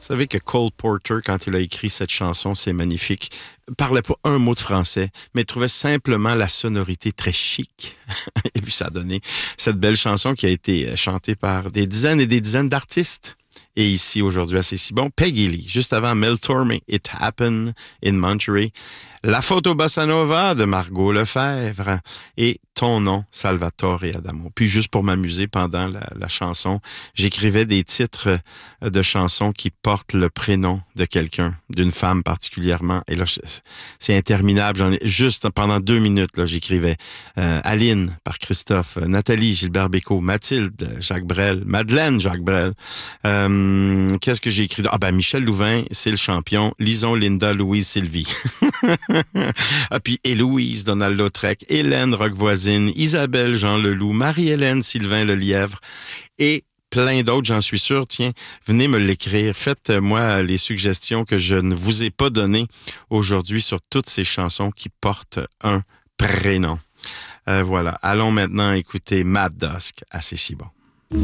Vous savez que Cole Porter, quand il a écrit cette chanson, c'est magnifique, parlait pas un mot de français, mais trouvait simplement la sonorité très chic. Et puis ça a donné cette belle chanson qui a été chantée par des dizaines et des dizaines d'artistes. Et ici, aujourd'hui, à C'est si bon, Peggy Lee, juste avant Mel Tormé, It Happened in Monterey, La photo Bossa Nova de Margot Lefebvre et Ton nom, Salvatore Adamo. Puis juste pour m'amuser pendant la chanson, j'écrivais des titres de chansons qui portent le prénom de quelqu'un, d'une femme particulièrement. Et là, c'est interminable. J'en ai juste pendant 2 minutes, là, j'écrivais Aline par Christophe, Nathalie Gilbert Bécaud, Mathilde Jacques Brel, Madeleine Jacques Brel. Qu'est-ce que j'ai écrit? Ah ben Michel Louvain, c'est le champion. Lison, Linda, Louise, Sylvie. Ah, puis Héloïse, Donald Lautrec, Hélène Roquevoisine, Isabelle Jean Leloup, Marie-Hélène Sylvain Lelièvre et plein d'autres, j'en suis sûr. Tiens, venez me l'écrire. Faites-moi les suggestions que je ne vous ai pas données aujourd'hui sur toutes ces chansons qui portent un prénom. Voilà. Allons maintenant écouter Matt Dusk à C'est si bon.